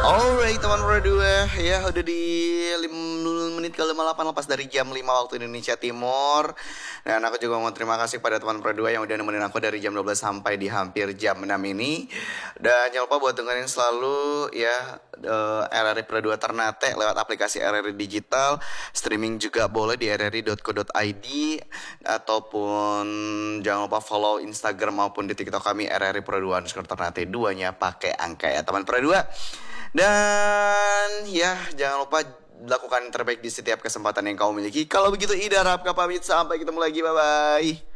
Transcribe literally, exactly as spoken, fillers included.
Alright teman berdua, ya udah di lima menit ke lima puluh delapan lepas dari jam lima waktu Indonesia Timur. Dan aku juga mau terima kasih pada teman berdua yang udah nemenin aku dari jam dua belas sampai di hampir jam enam ini. Dan jangan lupa buat dengerin selalu ya uh, R R I Berdua Ternate lewat aplikasi R R I Digital. Streaming juga boleh di r r i dot co dot i d. Ataupun jangan lupa follow Instagram maupun di TikTok kami R R I Berdua underscore Ternate. Duanya pakai angka ya teman berdua. Dan ya jangan lupa lakukan yang terbaik di setiap kesempatan yang kau miliki. Kalau begitu Ida Rapka pamit, sampai ketemu lagi, bye bye.